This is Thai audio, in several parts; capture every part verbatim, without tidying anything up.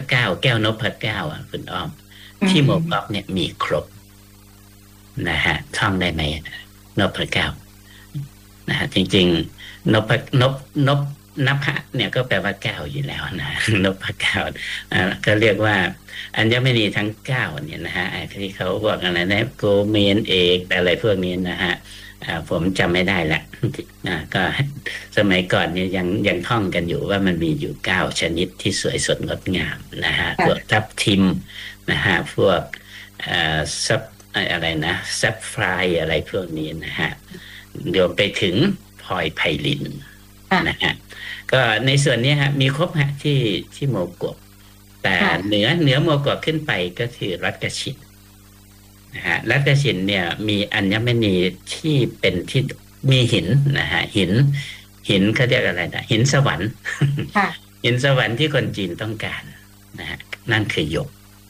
เก้าแก้วนพเก้าอ่ะคุณอ้อมที่โมก๊อปเนี่ยมีครบนะฮะท่องได้ไหมนพเก้านะฮะจริงๆนพนพนพนภะเนี่ยก็แปลว่าเก้าอยู่แล้วนะนพเก้าอ่าก็เรียกว่าอัญมณีทั้งเก้าเนี่ยนะฮะที่เขาบอกอะไรนะโกเมนเอกอะไรพวกนี้นะฮะผมจำไม่ได้ละนะก็สมัยก่อนเนี่ยยังยังท่องกันอยู่ว่ามันมีอยู่เก้าชนิดที่สวยสดงดงามนะฮะพวกทับทิมนะฮะพวกซับอะไรนะซับไฟอะไรพวกนี้นะฮะรวมไปถึงพลอยไพลินนะฮะก็ในส่วนนี้ฮะมีครบฮะที่ที่โมกบแต่เหนือเหนือโมกบขึ้นไปก็คือรัตกฉินนะฮะรัตกฉินเนี่ยมีอัญมณีที่เป็นที่มีหินนะฮะหินหินเขาเรียกอะไรนะหินสวรรค์หินสวรรค์ที่คนจีนต้องการนะฮะนั่นคือหยก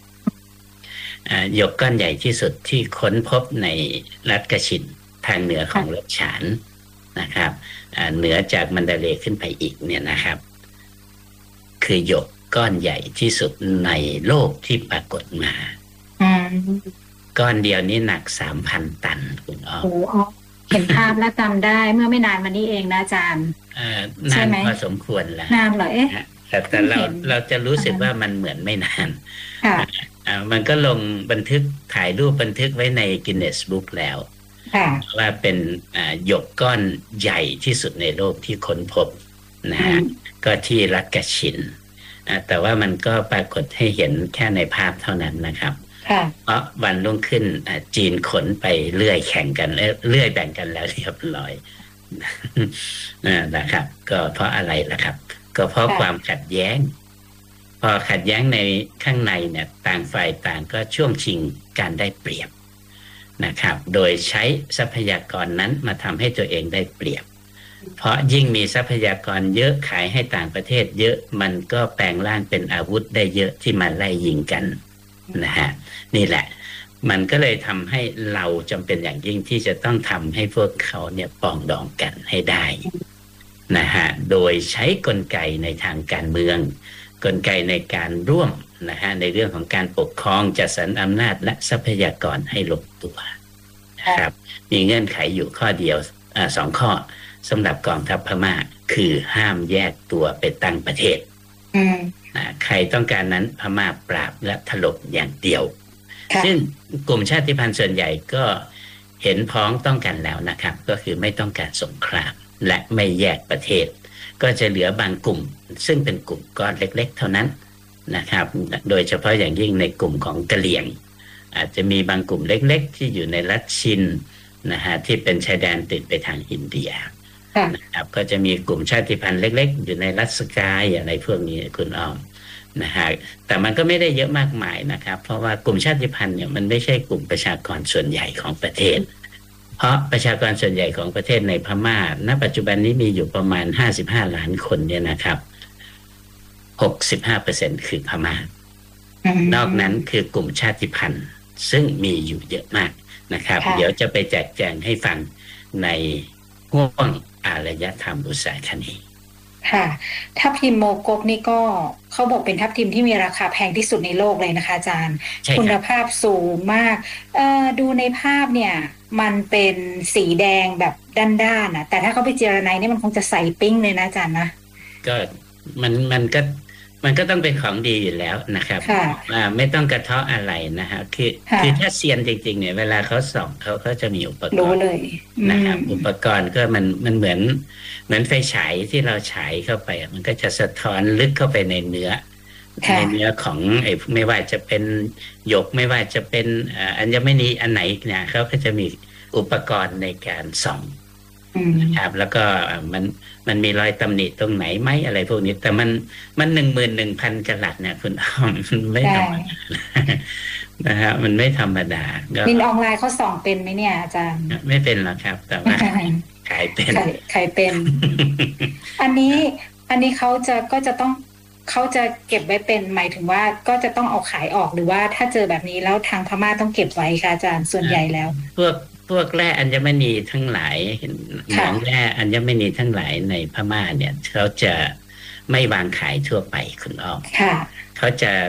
หยกก้อนใหญ่ที่สุดที่ค้นพบในรัตกฉินทางเหนือของลกฉานนะครับเหนือจากมันดาเลย์ขึ้นไปอีกเนี่ยนะครับคือหยกก้อนใหญ่ที่สุดในโลกที่ปรากฏมาก้อนเดียวนี้หนักสามพันตันคุณอ้อมโอ้เห็นภาพและจำได้เมื่อไม่นานมานี้เองนะอาจารย์นานพอสมควรแล้วนานเหรอเอ๊ะแต่แต่เราเราจะรู้สึกว่ามันเหมือนไม่นานมันก็ลงบันทึกถ่ายรูปบันทึกไว้ในกินเนสบุ๊กแล้วว่าเป็นหยกก้อนใหญ่ที่สุดในโลกที่ค้นพบนะฮะก็ที่รัตกฉินแต่ว่ามันก็ปรากฏให้เห็นแค่ในภาพเท่านั้นนะครับเพราะวันรุ่งขึ้นจีนขนไปเลื่อยแข่งกันเลื่อยแบ่งกันแล้วเรียบร้อยนะครับก็เพราะอะไรล่ะครับก็เพราะความขัดแย้งพอขัดแย้งในข้างในเนี่ยต่างฝ่ายต่างก็ช่วงชิงการได้เปรียบนะครับโดยใช้ทรัพยากรนั้นมาทำให้ตัวเองได้เปรียบเพราะยิ่งมีทรัพยากรเยอะขายให้ต่างประเทศเยอะมันก็แปลงร่างเป็นอาวุธได้เยอะที่มาไล่ยิงกันนะฮะนี่แหละมันก็เลยทำให้เราจำเป็นอย่างยิ่งที่จะต้องทำให้พวกเขาเนี่ยปองดองกันให้ได้นะฮะโดยใช้กลไกในทางการเมืองกลไกในการร่วมนะฮะในเรื่องของการปกครองจัดสรรอำนาจและทรัพยากรให้ลงตัวนะครับมีเงื่อนไขอยู่ข้อเดียวอ่าสองข้อสำหรับกองทัพพม่าคือห้ามแยกตัวไปตั้งประเทศนะใครต้องการนั้นพม่าปราบและถล่มอย่างเดียวซึ่งกลุ่มชาติพันธุ์ส่วนใหญ่ก็เห็นพ้องต้องกันแล้วนะครับก็คือไม่ต้องการสงครามและไม่แยกประเทศก็จะเหลือบางกลุ่มซึ่งเป็นกลุ่มก้อนเล็กๆเท่านั้นนะครับโดยเฉพาะอย่างยิ่งในกลุ่มของกะเหรี่ยงอาจจะมีบางกลุ่มเล็กๆที่อยู่ในรัฐชินนะฮะที่เป็นชายแดนติดไปทางอินเดียนะครับก็จะมีกลุ่มชาติพันธุ์เล็กๆอยู่ในรัฐสกายอะไรพวกนี้คุณอ้อมนะฮะแต่มันก็ไม่ได้เยอะมากมายนะครับเพราะว่ากลุ่มชาติพันธุ์เนี่ยมันไม่ใช่กลุ่มประชากรส่วนใหญ่ของประเทศเพราะประชากรส่วนใหญ่ของประเทศในพม่าณปัจจุบันนี้มีอยู่ประมาณห้าสิบห้าล้านคนเนี่ยนะครับ หกสิบห้าเปอร์เซ็นต์ คือพม่านอกนั้นคือกลุ่มชาติพันธุ์ซึ่งมีอยู่เยอะมากนะครับเดี๋ยวจะไปแจกแจงให้ฟังในห่วงอารยธรรมอุตสาหคณีค่ะทับทิมโมกกนี่ก็เขาบอกเป็นทับทิมที่มีราคาแพงที่สุดในโลกเลยนะคะอาจารย์คุณภาพสูงมากดูในภาพเนี่ยมันเป็นสีแดงแบบด้านๆนะแต่ถ้าเขาไปเจรไนนี่มันคงจะใสปิ้งเลยนะอาจารย์นะก็มันมันก็มันก็ต้องเป็นของดีอยู่แล้วนะครับไม่ต้องกระเทาะอะไรนะฮะคือคือถ้าเซียนจริงๆเนี่ยเวลาเขาส่องเขาเขาจะมีอุปกรณ์นะครับอุปกรณ์ก็มันมันเหมือนเหมือนไฟฉายที่เราฉายเข้าไปมันก็จะสะท้อนลึกเข้าไปในเนื้อในเนื้อของไอ้ไม่ว่าจะเป็นหยกไม่ว่าจะเป็นอัญมณีอันไหนเนี่ยเขาก็จะมีอุปกรณ์ในการส่องนะครับแล้วก็มันมันมีรอยตำหนิตรงไหนไหมอะไรพวกนี้แต่มันมันหนึ่งหมื่นหนึ่งพันกะรัตเนี่ยคุณอ้อมมันไม่ธรรมดานะฮะมันไม่ธรรมดามินออนไลน์เขาส่องเป็นไหมเนี่ยอาจารย์ไม่เป็นหรอกครับแต่ว่าขายเป็นขายเป็นอันนี้อันนี้เขาจะก็จะต้องเขาจะเก็บไว้เป็นหมายถึงว่าก็จะต้องเอาขายออกหรือว่าถ้าเจอแบบนี้แล้วทางพม่าต้องเก็บไว้ค่ะอาจารย์ส่วนใหญ่แล้วพวกพวกแร่อัญมณีทั้งหลายหนองแร่อัญมณีทั้งหลายในพม่าเนี่ยเขาจะไม่วางขายทั่วไปคุณอ้อมเขาจะ